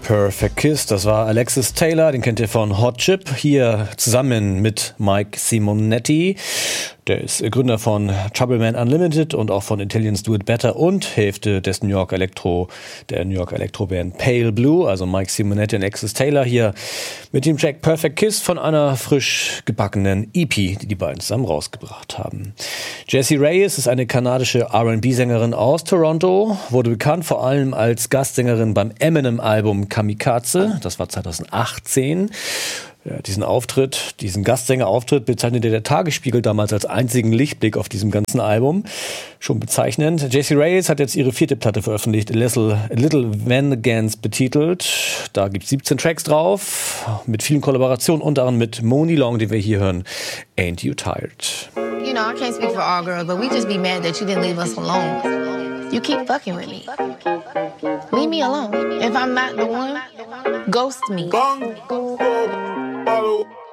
Perfect Kiss, das war Alexis Taylor, den kennt ihr von Hot Chip, hier zusammen mit Mike Simonetti. Der ist Gründer von Troubleman Unlimited und auch von Italians Do It Better und Hälfte der New York Electro-Band Pale Blue, also Mike Simonetti und Alexis Taylor hier mit dem Track Perfect Kiss von einer frisch gebackenen EP, die die beiden zusammen rausgebracht haben. Jessie Reyez ist eine kanadische R&B-Sängerin aus Toronto, wurde bekannt vor allem als Gastsängerin beim Eminem-Album Kamikaze, das war 2018. Ja, diesen Gastsängerauftritt bezeichnete der Tagesspiegel damals als einzigen Lichtblick auf diesem ganzen Album. Schon bezeichnend. Jessie Reyez hat jetzt ihre 4. Platte veröffentlicht, A Little Vengeance betitelt. Da gibt es 17 Tracks drauf, mit vielen Kollaborationen, unter anderem mit Moni Long, den wir hier hören, Ain't You Tired. You know, I can't speak for all girls, but we just be mad that you didn't leave us alone. You keep fucking with me. Leave me alone. If I'm not the one, ghost me.